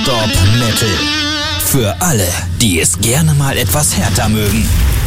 Stop Metal. Für alle, die es gerne mal etwas härter mögen.